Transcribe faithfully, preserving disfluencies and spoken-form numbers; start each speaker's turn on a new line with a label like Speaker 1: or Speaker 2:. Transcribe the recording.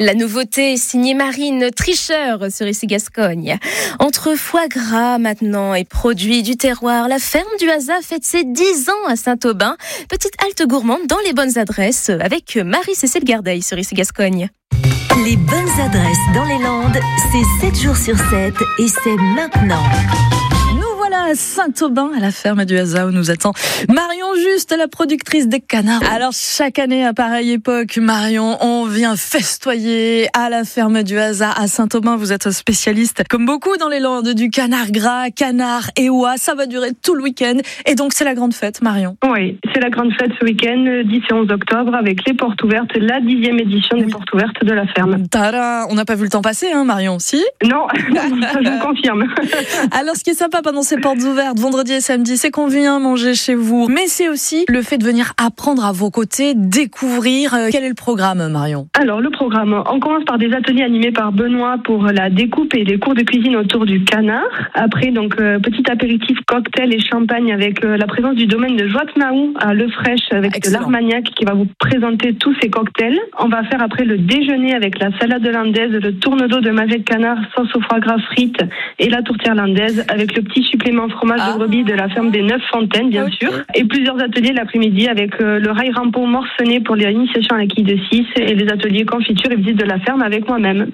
Speaker 1: La nouveauté signée Marine Tricheur sur Ici Gascogne. Entre foie gras maintenant et produits du terroir, la ferme du Hazat fête ses dix ans à Saint-Aubin. Petite halte gourmande dans les bonnes adresses avec Marie-Cécile Gardeil sur Ici Gascogne.
Speaker 2: Les bonnes adresses dans les Landes, c'est sept jours sur sept et c'est maintenant.
Speaker 3: Nous voilà à Saint-Aubin, à la ferme du Hazat où nous attend Marion Juste, la productrice des canards. Alors chaque année à pareille époque, Marion, on vient festoyer à la ferme du Hazat à Saint-Aubin. Vous êtes spécialiste, comme beaucoup dans les Landes, du canard gras, canard et oie. Ça va durer tout le week-end et donc c'est la grande fête, Marion.
Speaker 4: Oui, c'est la grande fête ce week-end, dix et onze octobre, avec les portes ouvertes, la dixième édition des oui. portes ouvertes de la ferme.
Speaker 3: Tada, on n'a pas vu le temps passer, hein, Marion, si?
Speaker 4: Non, ça je vous confirme.
Speaker 3: Alors ce qui est sympa pendant ces portes ouvertes, vendredi et samedi, c'est qu'on vient manger chez vous. Mais c'est aussi le fait de venir apprendre à vos côtés, découvrir. Quel est le programme, Marion?
Speaker 4: Alors le programme, on commence par des ateliers animés par Benoît pour la découpe et les cours de cuisine autour du canard. Après, donc euh, petit apéritif, cocktail et champagne avec euh, la présence du domaine de Joatmaou à Le Fraîche avec Excellent. de l'Armagnac qui va vous présenter tous ces cocktails. On va faire après le déjeuner avec la salade landaise, le tourne-dos de magret de canard, sauce au foie gras frites et la tourtière landaise avec le petit supplément fromage ah. de brebis de la ferme des Neuf Fontaines, bien okay. sûr. Et plusieurs ateliers l'après-midi avec euh, le rail rampeau morcené pour l'initiation à la quille de six et les ateliers confiture et visite de la ferme avec moi-même.